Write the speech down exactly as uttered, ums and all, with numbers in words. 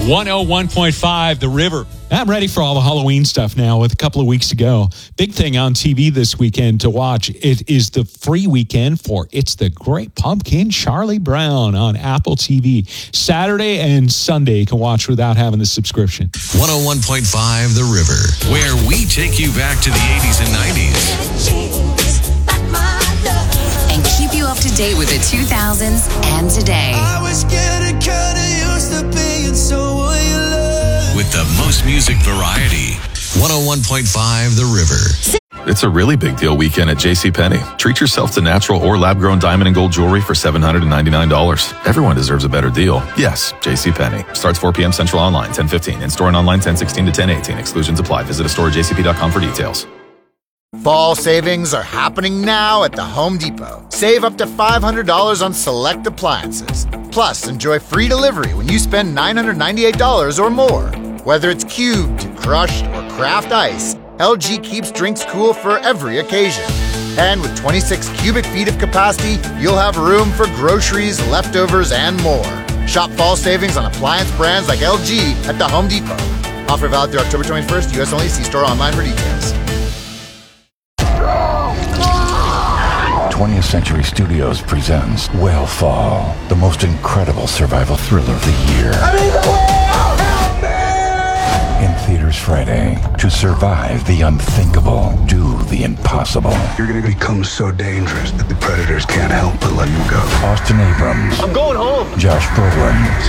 one oh one point five, The River. I'm ready for all the Halloween stuff now with a couple of weeks to go. Big thing on T V this weekend to watch. It is the free weekend for It's the Great Pumpkin, Charlie Brown on Apple T V. Saturday and Sunday you can watch without having the subscription. one oh one point five The River, where we take you back to the eighties and nineties. And keep you up to date with the two thousands and today. I was getting kinda used to being someone you love. With the most music variety. one oh one point five The River. It's a really big deal weekend at JCPenney. Treat yourself to natural or lab-grown diamond and gold jewelry for seven hundred ninety-nine dollars. Everyone deserves a better deal. Yes, JCPenney. Starts four p.m. Central online, ten fifteen. In-store and online, ten sixteen to ten eighteen. Exclusions apply. Visit a store at j c p dot com for details. Fall savings are happening now at the Home Depot. Save up to five hundred dollars on select appliances. Plus, enjoy free delivery when you spend nine hundred ninety-eight dollars or more. Whether it's cubed, crushed, or craft ice, L G keeps drinks cool for every occasion. And with twenty-six cubic feet of capacity, you'll have room for groceries, leftovers, and more. Shop fall savings on appliance brands like L G at the Home Depot. Offer valid through October twenty-first, U S only. See store online for details. twentieth Century Studios presents Whale Fall, the most incredible survival thriller of the year. I'm in the whale! Help me! In theaters Friday. To survive the unthinkable, do the impossible. You're gonna become so dangerous that the predators can't help but let you go. Austin Abrams. I'm going home! Josh Brolin.